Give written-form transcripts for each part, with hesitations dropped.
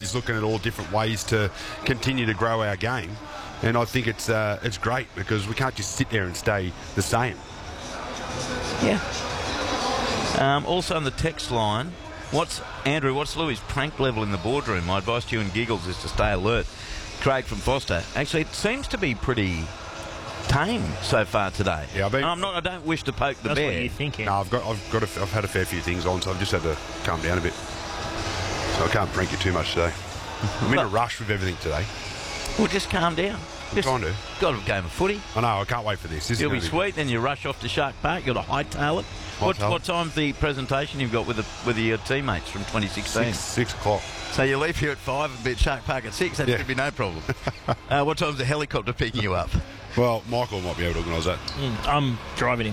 is looking at all different ways to continue to grow our game. And I think it's great because we can't just sit there and stay the same. Yeah. Also on the text line, what's Louis' prank level in the boardroom? My advice to you and Giggles is to stay alert. Craig from Foster. Actually, it seems to be pretty tame so far today. Yeah, I don't wish to poke the bear. That's what you're thinking. No, I've had a fair few things on, so I've just had to calm down a bit. So I can't prank you too much today. I'm in a rush with everything today. Well, just calm down. I'm trying to. Got a game of footy. I know, I can't wait for this. It'll be sweet. Then you rush off to Shark Park. You've got to hightail it. What time's the presentation you've got with your teammates from 2016? 6 o'clock. So you leave here at 5 and be at Shark Park at 6. That should be no problem. What time's the helicopter picking you up? Well, Michael might be able to organise that. I'm driving him.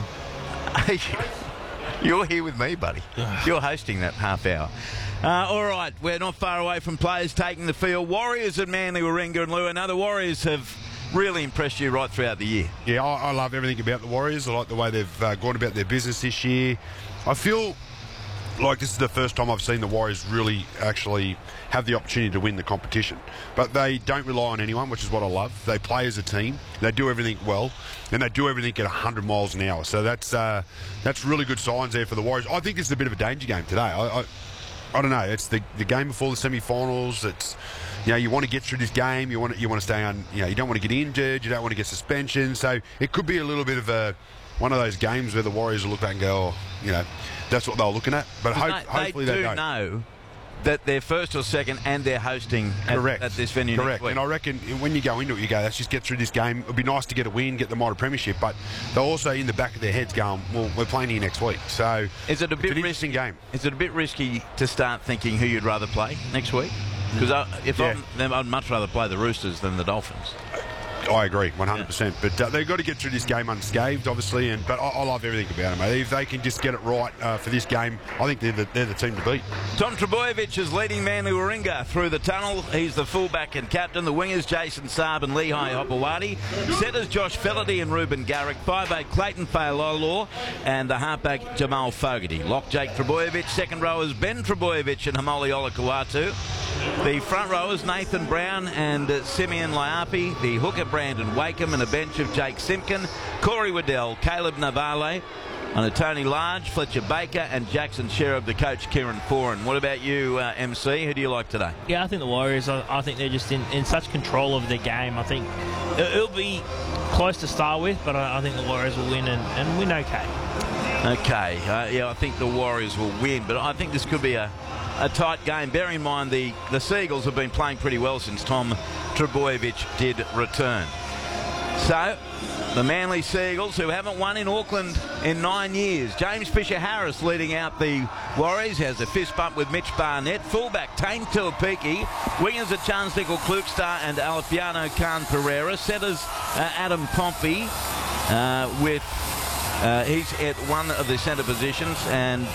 You're here with me, buddy. You're hosting that half hour. All right, we're not far away from players taking the field. Warriors at Manly, Warringah and Lou. The Warriors have really impressed you right throughout the year. Yeah, I love everything about the Warriors. I like the way they've gone about their business this year. I feel like this is the first time I've seen the Warriors really actually have the opportunity to win the competition. But they don't rely on anyone, which is what I love. They play as a team. They do everything well, and they do everything at 100 miles an hour. So that's really good signs there for the Warriors. I think this is a bit of a danger game today. I don't know. It's the game before the semi-finals. It's, you want to get through this game. You want to stay on. You don't want to get injured. You don't want to get suspension. So it could be a little bit of one of those games where the Warriors will look back and go, that's what they're looking at. But hopefully they don't. Know that they're first or second and they're hosting at this venue next week. And I reckon when you go into it, you go, let's just get through this game. It would be nice to get a win, get the Mitre Premiership, but they're also in the back of their heads going, well, we're playing here next week. So it's an interesting game. Is it a bit risky to start thinking who you'd rather play next week? Because I'd much rather play the Roosters than the Dolphins. I agree, 100%. But they've got to get through this game unscathed, obviously. But I love everything about them, mate. If they can just get it right for this game, I think they're the team to beat. Tom Trbojevic is leading Manly Warringah through the tunnel. He's the fullback and captain. The wingers, Jason Saab and Lehigh Hopewadi. Setters, Josh Felaty and Ruben Garrick. 5'8", Clayton Failolo. And the halfback, Jamal Fogarty. Lock Jake Trbojevic. Second rowers, Ben Trbojevic and Hamoli Olakauatu. The front rowers, Nathan Brown and Simeon Liapi. The hooker, Brandon Wakeham, and a bench of Jake Simpkin, Corey Waddell, Caleb Navale, and a Tony Large, Fletcher Baker, and Jackson Sherribb, the coach, Kieran Foran. What about you, MC? Who do you like today? Yeah, I think the Warriors, I think they're just in such control of their game. I think it'll be close to start with, but I think the Warriors will win and win okay. Okay, I think the Warriors will win, but I think this could be a tight game. Bear in mind the Seagulls have been playing pretty well since Tom Trbojevic did return. So, the Manly Seagulls, who haven't won in Auckland in 9 years. James Fisher-Harris leading out the Warriors, has a fist bump with Mitch Barnett. Fullback, Tane Tuapiki. Wingers are Charles Nickel-Klukstad and Alfiano Khan-Pereira. Setters, Adam Pompey, he's at one of the centre positions, and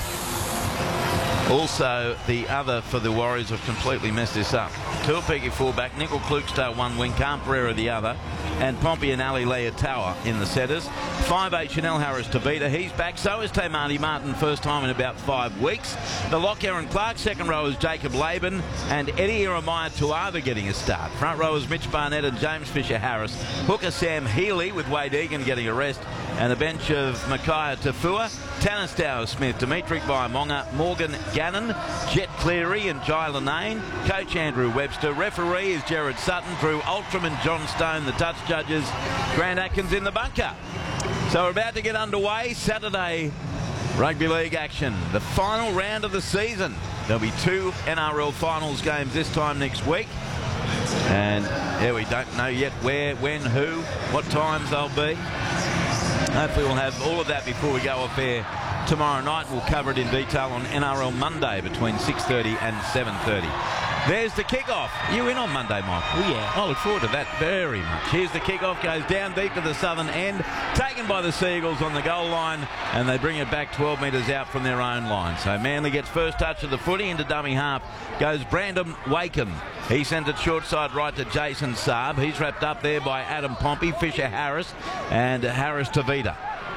also the other for the Warriors have completely messed this up. Tuapiki fullback, Nickel-Klukstad one wing, Khan-Pereira the other, and Pompey and Ali Leotawa in the setters. 5'8", Chanel Harris-Tavita, he's back. So is Tamati Martin, first time in about 5 weeks. The lock, Aaron Clark. Second row is Jacob Laban and Eddie Jeremiah Tuava getting a start. Front row is Mitch Barnett and James Fisher-Harris. Hooker Sam Healy with Wade Egan getting a rest. And a bench of Micaiah Tafua, Tanastow Smith, Dimitri Baimonga, Morgan Gannon, Jet Cleary and Jai Lanane. Coach Andrew Webster. Referee is Jared Sutton. Drew Ultram and John Stone, the touch judges. Grant Atkins in the bunker. So we're about to get underway. Saturday rugby league action. The final round of the season. There'll be 2 NRL finals games this time next week. And we don't know yet where, when, who, what times they'll be. Hopefully we'll have all of that before we go off air tomorrow night. We'll cover it in detail on NRL Monday between 6:30 and 7:30. There's the kickoff. You in on Monday, Mike? Oh, yeah. I look forward to that very much. Here's the kickoff, goes down deep to the southern end, taken by the Seagulls on the goal line, and they bring it back 12 metres out from their own line. So Manly gets first touch of the footy. Into dummy half goes Brandon Wakeham. He sent it short side right to Jason Saab. He's wrapped up there by Adam Pompey, Fisher-Harris, and Harris-Tavita.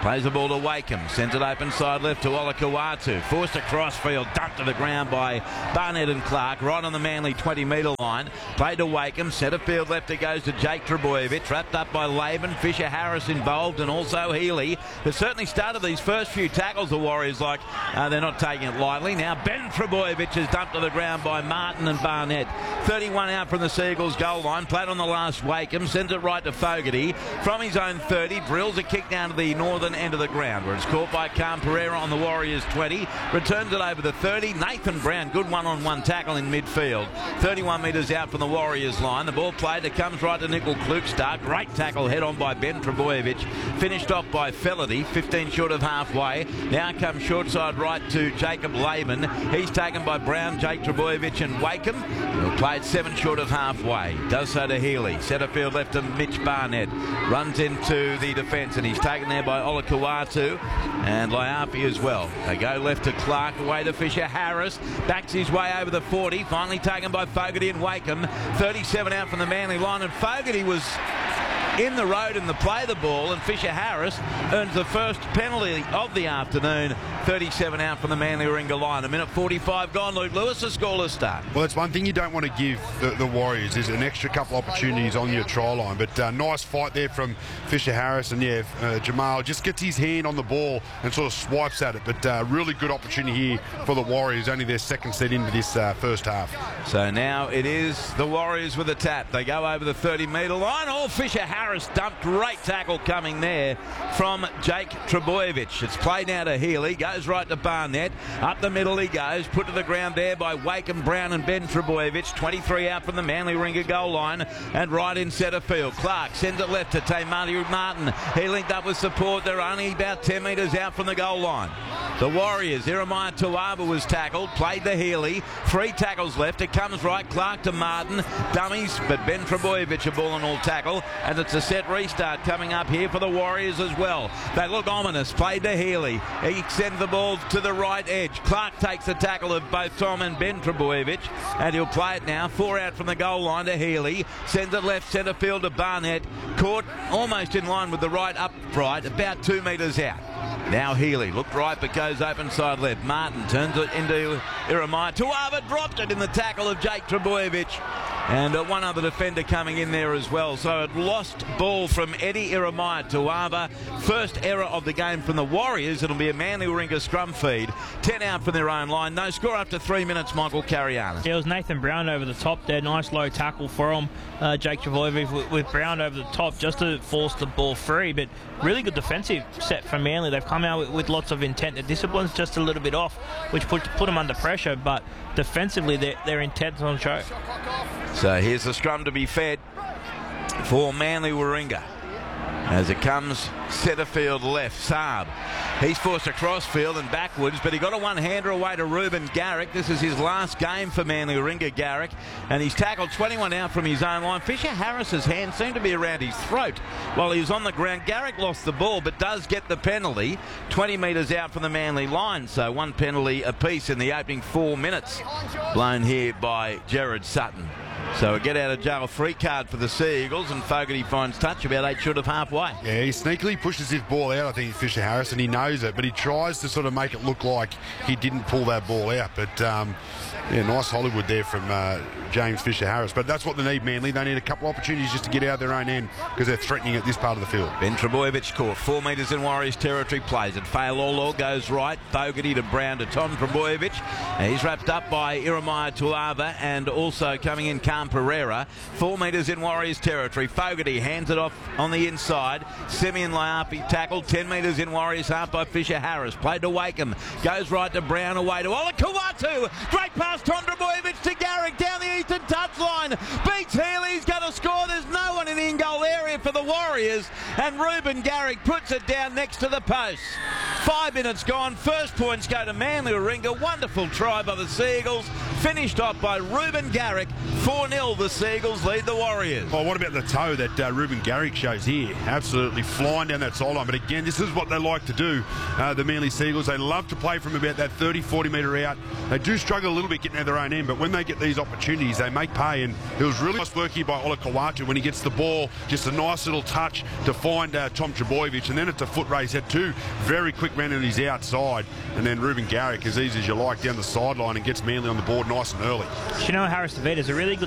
Plays the ball to Wakeham. Sends it open side left to Olakau'atu. Forced across field. Dumped to the ground by Barnett and Clark. Right on the Manly 20-metre line. Played to Wakeham. Centre field left it goes to Jake Trbojevic. Wrapped up by Laban. Fisher Harris involved and also Healy. They've certainly started these first few tackles, the Warriors, like they're not taking it lightly. Now Ben Trbojevic is dumped to the ground by Martin and Barnett. 31 out from the Seagulls goal line. Played on the last Wakeham. Sends it right to Fogarty. From his own 30. Drills a kick down to the northern end of the ground where it's caught by Cam Pereira on the Warriors 20. Returns it over the 30. Nathan Brown, good one-on-one tackle in midfield. 31 metres out from the Warriors line. The ball played. It comes right to Nickel Klukstar. Great tackle head on by Ben Trbojevic. Finished off by Felity. 15 short of halfway. Now comes short side right to Jacob Laban. He's taken by Brown, Jake Trbojevic and Wakeham. He'll play it 7 short of halfway. Does so to Healy. Centre field left to Mitch Barnett. Runs into the defence and he's taken there by Olakau'atu and Laiapi as well. They go left to Clark, away to Fisher Harris. Backs his way over the 40. Finally taken by Fogarty and Wakeham. 37 out from the Manly line, and Fogarty was in the road in the play the ball, and Fisher Harris earns the first penalty of the afternoon. 37 out from the Manly Warringah line. A minute 45 gone. Luke Lewis, a scoreless start. Well, that's one thing you don't want to give the Warriors is an extra couple opportunities on your try line. But nice fight there from Fisher Harris, and Jamal just gets his hand on the ball and sort of swipes at it. But really good opportunity here for the Warriors. Only their second set into this first half. So now it is the Warriors with a tap. They go over the 30-metre line. Oh, Fisher Harris dumped. Great tackle coming there from Jake Trbojevic. It's played now to Healy. Goes right to Barnett. Up the middle he goes. Put to the ground there by Wakeham, Brown and Ben Trbojevic. 23 out from the Manly Warringah goal line and right in centre field. Clark sends it left to Tamari Martin. He linked up with support. They're only about 10 metres out from the goal line. The Warriors, Jeremiah Tuava was tackled. Played to Healy. 3 tackles left. It comes right. Clark to Martin. Dummies, but Ben Trbojevic a ball and all tackle. And it's a set restart coming up here for the Warriors as well. They look ominous. Played to Healy. He sends the ball to the right edge. Clark takes the tackle of both Tom and Ben Trbojevic, and he'll play it now. 4 out from the goal line to Healy. Sends it left centre field to Barnett. Caught almost in line with the right upright, about 2 metres out. Now Healy looked right but goes open side left. Martin turns it into Jeremiah. Tuava dropped it in the tackle of Jake Trbojevic. And one other defender coming in there as well. So it lost ball from Eddie Jeremiah Tuava. First error of the game from the Warriors. It'll be a Manly Warringah scrum feed. 10 out from their own line. No score after 3 minutes, Michael Carianis. Yeah, it was Nathan Brown over the top there. Nice low tackle from Jake Trbojevic with Brown over the top just to force the ball free. But really good defensive set from Manly. They've come out with lots of intent. The discipline's just a little bit off, which put them under pressure. But defensively, they're intent on show. So here's the scrum to be fed for Manly Warringah. As it comes centre field left, Saab. He's forced across field and backwards, but he got a one-hander away to Ruben Garrick. This is his last game for Manly Warringah, Garrick, and he's tackled 21 out from his own line. Fisher Harris's hand seemed to be around his throat while he was on the ground. Garrick lost the ball, but does get the penalty. 20 metres out from the Manly line, so 1 penalty apiece in the opening 4 minutes. Blown here by Jared Sutton. So a get-out-of-jail free card for the Sea Eagles, and Fogarty finds touch about 8 short of halfway. Yeah, he sneakily pushes his ball out, I think, Fisher Harris, and he knows it, but he tries to sort of make it look like he didn't pull that ball out. But, yeah, nice Hollywood there from James Fisher Harris. But that's what they need, Manly. They need a couple of opportunities just to get out of their own end because they're threatening at this part of the field. Ben Trbojevic caught 4 metres in Warriors territory, plays it. Failolo goes right. Fogarty to Brown to Tom Trbojevic. And he's wrapped up by Jeremiah Tuava and also coming in Cam Pereira. 4 metres in Warriors territory. Fogarty hands it off on the inside. Simeon Laiapi tackled 10 metres in Warriors half by Fisher Harris. Played to Wakeham. Goes right to Brown, away to Olakau'atu. Great pass, Tom Trbojevic to Garrick down the eastern touchline. Beats Healy. He's going to score. There's no one in the in-goal area for the Warriors. And Ruben Garrick puts it down next to the post. 5 minutes gone. First points go to Manly Warringah. Wonderful try by the Seagulls. Finished off by Ruben Garrick. 4-0 the Seagulls lead the Warriors. Oh, what about the toe that Ruben Garrick shows here? Absolutely flying down that sideline. But again, this is what they like to do, the Manly Seagulls. They love to play from about that 30, 40 metre out. They do struggle a little bit getting out of their own end, but when they get these opportunities, they make pay. And it was really nice work here by Olakau'atu when he gets the ball. Just a nice little touch to find Tom Trbojevic, and then it's a foot race. Had two very quick men on his outside, and then Ruben Garrick, as easy as you like, down the sideline and gets Manly on the board nice and early. Chanel Harris-Tavita is a really good